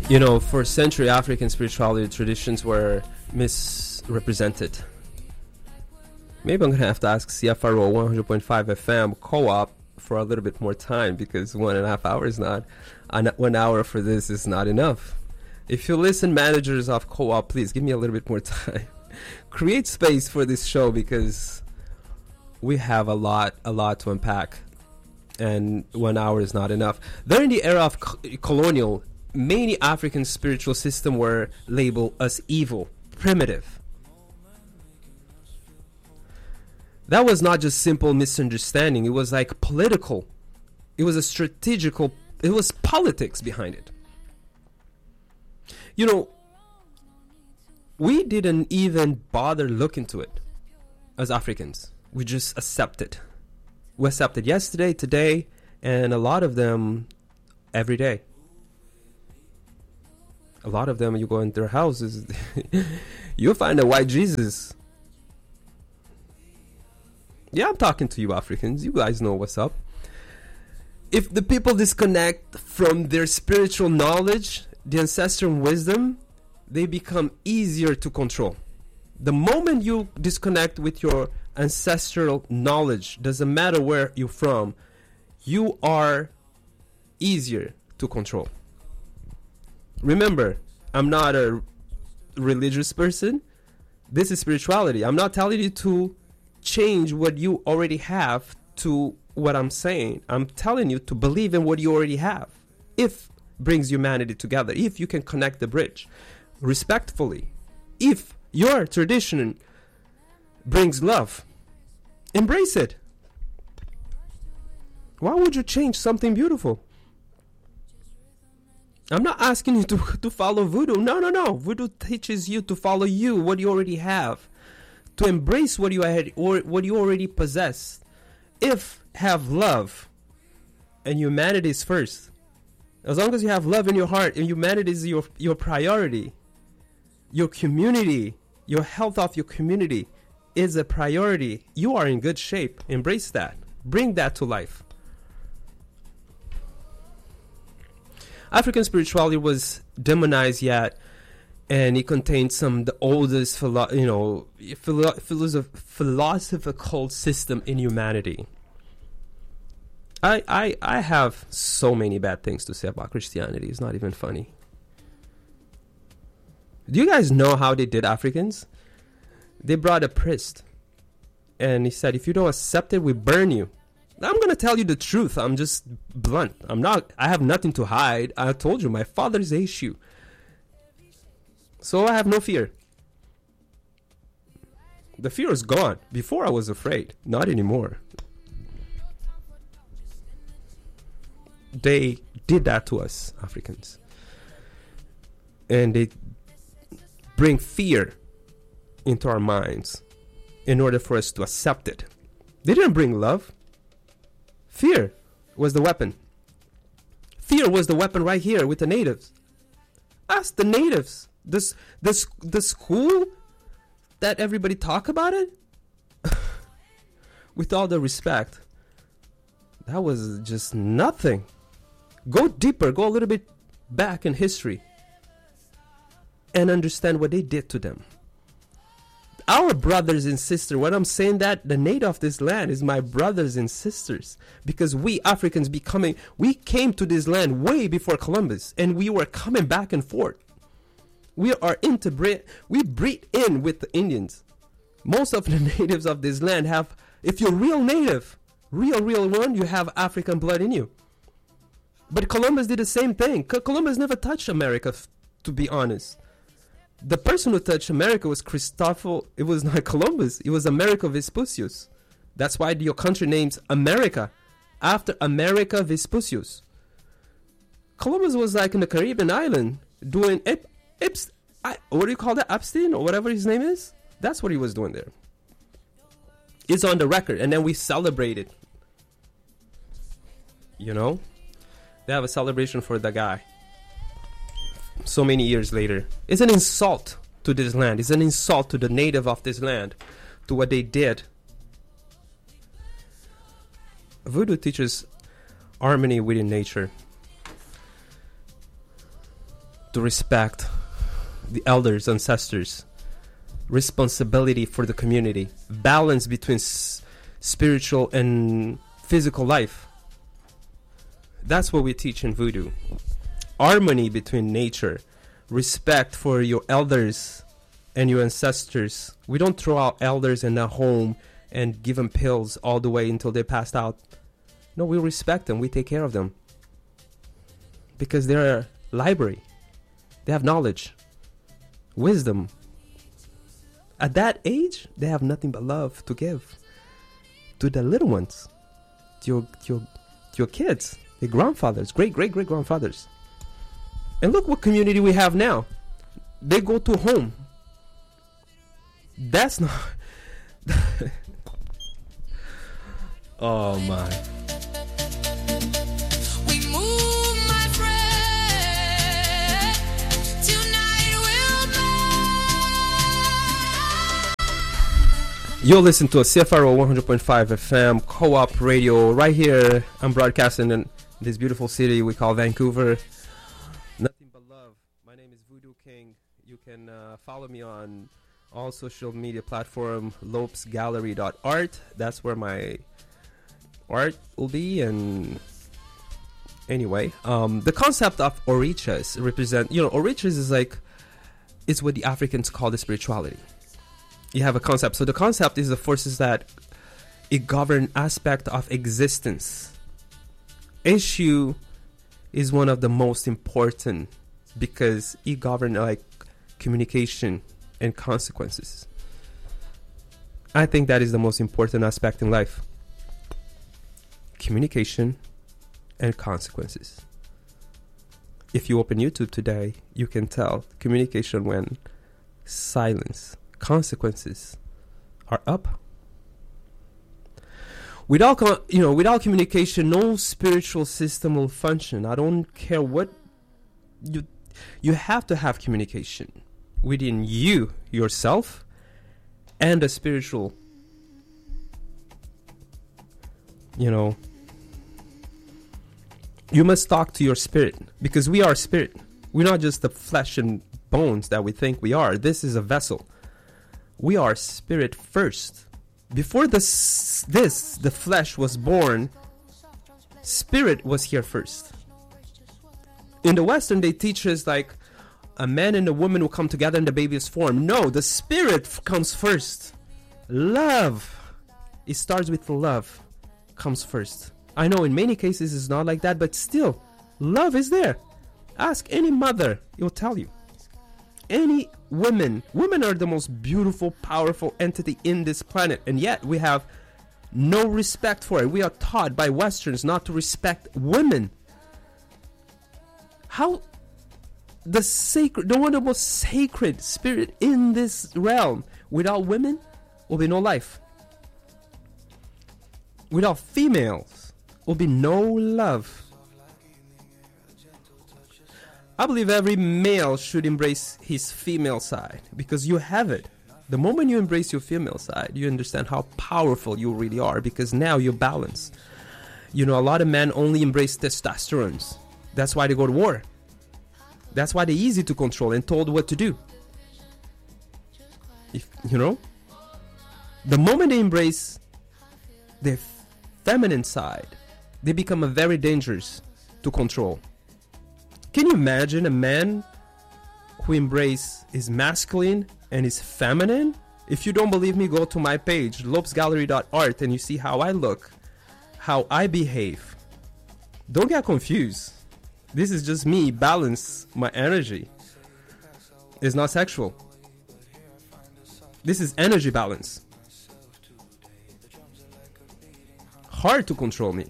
You know, for century African spirituality traditions were misrepresented. Maybe I'm going to have to ask CFRO 100.5 FM co-op for a little bit more time, because 1.5 hours not 1 hour for this is not enough. If you listen, managers of co-op, please give me a little bit more time. Create space for this show, because we have a lot to unpack, and 1 hour is not enough. During the era of colonial, many African spiritual systems were labeled as evil, primitive. That was not just simple misunderstanding. It was like political. It was a strategical. It was politics behind it. You know, we didn't even bother look into it as Africans. We just accepted. We accepted yesterday, today, and a lot of them every day. A lot of them, you go in their houses, you'll find a white Jesus. Yeah, I'm talking to you Africans. You guys know what's up. If the people disconnect from their spiritual knowledge, the ancestral wisdom, they become easier to control. The moment you disconnect with your ancestral knowledge, doesn't matter where you're from, you are easier to control. Remember, I'm not a religious person. This is spirituality. I'm not telling you to change what you already have to what I'm saying. I'm telling you to believe in what you already have. If brings humanity together, if you can connect the bridge respectfully, if your tradition brings love, embrace it. Why would you change something beautiful? I'm not asking you to follow voodoo. No. Voodoo teaches you to follow you, what you already have, to embrace what you had or what you already possess. If have love, and humanity is first. As long as you have love in your heart and humanity is your priority, your community, your health of your community is a priority, you are in good shape. Embrace that. Bring that to life. African spirituality was demonized yet, and it contained some of the oldest philosophical system in humanity. I have so many bad things to say about Christianity. It's not even funny. Do you guys know how they did Africans? They brought a priest, and he said, if you don't accept it, we burn you. I'm going to tell you the truth. I'm just blunt. I have nothing to hide. I told you, my father's issue. So I have no fear. The fear is gone. Before I was afraid. Not anymore. They did that to us, Africans. And they bring fear into our minds in order for us to accept it. They didn't bring love. Fear was the weapon. Fear was the weapon right here with the natives. Ask the natives. The school that everybody talk about it. With all the respect, that was just nothing. Go deeper. Go a little bit back in history and understand what they did to them. Our brothers and sisters, when I'm saying that, the native of this land is my brothers and sisters. Because we Africans we came to this land way before Columbus, and we were coming back and forth. We breed in with the Indians. Most of the natives of this land have, if you're real native, real one, you have African blood in you. But Columbus did the same thing. Columbus never touched America, to be honest. The person who touched America was Christopher. It was not Columbus. It was Amerigo Vespucius. That's why your country names America after Amerigo Vespucius. Columbus was like in the Caribbean island doing what do you call that? Epstein or whatever his name is. That's what he was doing there. It's on the record, and then we celebrate it. You know, they have a celebration for the guy. So many years later. It's an insult to this land. It's an insult to the native of this land, to what they did. Voodoo teaches harmony within nature. to respect the elders, ancestors, responsibility for the community, balance between spiritual and physical life. That's what we teach in Voodoo. Harmony between nature, respect for your elders and your ancestors. We don't throw out elders in a home and give them pills all the way until they passed out. No, we respect them. We take care of them. Because they're a library. They have knowledge, wisdom. At that age, they have nothing but love to give to the little ones, to your kids, your grandfathers, great-great-great-grandfathers. And look what community we have now. They go to home. That's not... Oh, my. You'll listen to a CFRO 100.5 FM co-op radio right here. I'm broadcasting in this beautiful city we call Vancouver. Nothing but love. My name is Voodoo King. You can follow me on all social media platform, lopesgallery.art. That's where my art will be. And anyway, the concept of Orichas represent, Orichas is like, it's what the Africans call the spirituality. You have a concept. So the concept is the forces that it govern aspect of existence. Issue is one of the most important because it govern like communication and consequences. I think that is the most important aspect in life. Communication and consequences. If you open YouTube today, you can tell communication went silence. Consequences are up. Without communication, no spiritual system will function. I don't care what you have to have communication within you, yourself, and the spiritual. You must talk to your spirit because we are spirit. We're not just the flesh and bones that we think we are. This is a vessel. We are spirit first. Before the flesh was born, spirit was here first. In the Western, they teach us like a man and a woman will come together and the baby is formed. No, the spirit comes first. Love. It starts with love. Comes first. I know in many cases it's not like that, but still, love is there. Ask any mother, it'll tell you. Any women are the most beautiful, powerful entity in this planet, and yet we have no respect for it. We are taught by Westerns not to respect women. How one of the most sacred spirit in this realm, without women will be no life. Without females will be no love. I believe every male should embrace his female side because you have it. The moment you embrace your female side, you understand how powerful you really are because now you're balanced. A lot of men only embrace testosterone. That's why they go to war. That's why they're easy to control and told what to do. The moment they embrace their feminine side, they become very dangerous to control. Can you imagine a man who embraces his masculine and his feminine? If you don't believe me, go to my page, lopesgallery.art, and you see how I look, how I behave. Don't get confused. This is just me balance my energy. It's not sexual. This is energy balance. Hard to control me.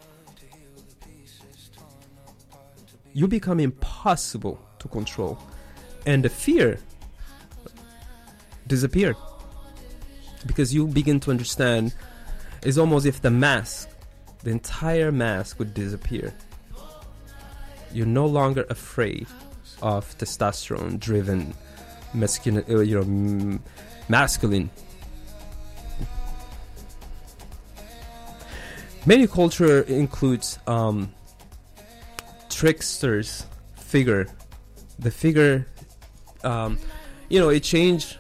You become impossible to control. And the fear disappear. Because you begin to understand, it's almost if the entire mask would disappear. You're no longer afraid of testosterone-driven masculine. Many culture includes tricksters figure The figure, it changed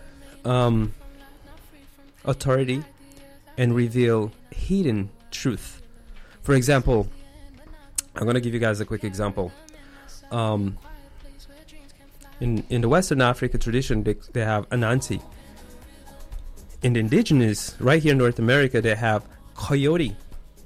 authority and reveal hidden truth. For example, I'm going to give you guys a quick example. In the Western Africa tradition, they have Anansi. In the indigenous, right here in North America, they have Coyote.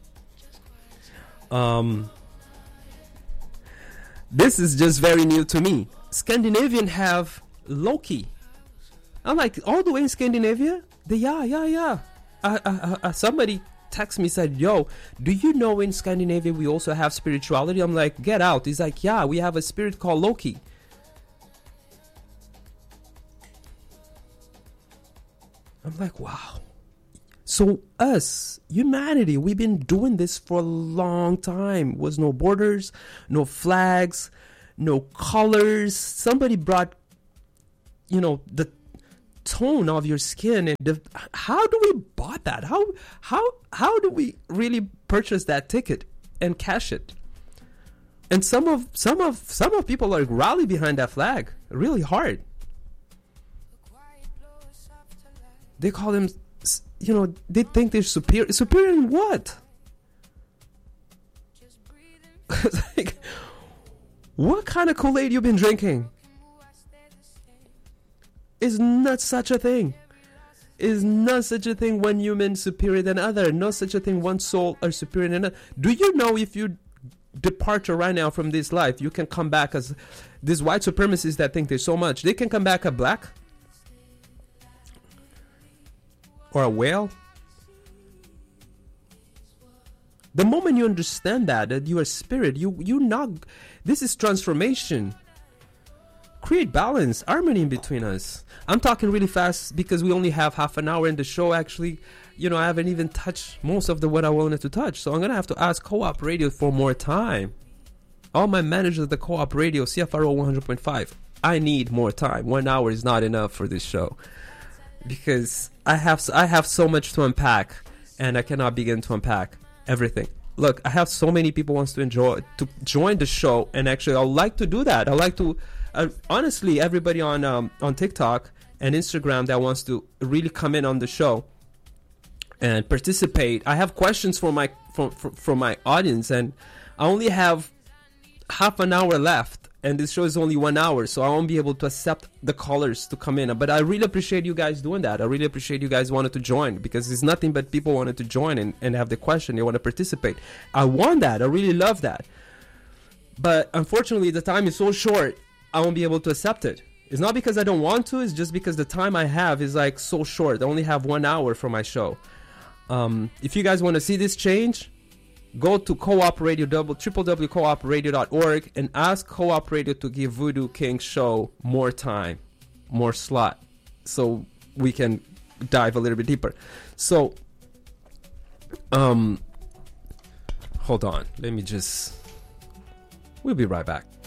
This is just very new to me. Scandinavian have Loki. I'm like, all the way in Scandinavia? Yeah. Somebody text me, said, yo, do you know in Scandinavia we also have spirituality? I'm like, get out. He's like, yeah, we have a spirit called Loki. I'm like, wow. So us, humanity, we've been doing this for a long time. Was no borders, no flags, no colors. Somebody brought, the tone of your skin, and how do we bought that? How do we really purchase that ticket and cash it? And some of people are rally behind that flag really hard. They call them, they think they're superior. Superior in what? Like, what kind of Kool-Aid you been drinking? Is not such a thing. Is not such a thing one human superior than other. No such a thing one soul are superior than another. Do you know if you depart right now from this life, you can come back as these white supremacists that think there's so much. They can come back a black or a whale. The moment you understand that you are spirit, you not. This is transformation. Create balance, harmony in between us. I'm talking really fast because we only have half an hour in the show. Actually, I haven't even touched most of what I wanted to touch. So I'm going to have to ask Co-op Radio for more time. All my managers at the Co-op Radio, CFRO 100.5, I need more time. 1 hour is not enough for this show. Because I have so much to unpack, and I cannot begin to unpack everything. Look, I have so many people wants to join the show, and actually I like to do that. I like to, honestly, everybody on TikTok and Instagram that wants to really come in on the show and participate. I have questions for my audience, and I only have half an hour left. And this show is only 1 hour, so I won't be able to accept the callers to come in. But I really appreciate you guys doing that. I really appreciate you guys wanted to join, because it's nothing but people wanted to join and have the question. They want to participate. I want that. I really love that. But unfortunately, the time is so short, I won't be able to accept it. It's not because I don't want to. It's just because the time I have is like so short. I only have 1 hour for my show. If you guys want to see this change, go to Co-op Radio, www.coopradio.org, and ask Co-op Radio to give Voodoo King show more time, more slot, so we can dive a little bit deeper. So, hold on. We'll be right back.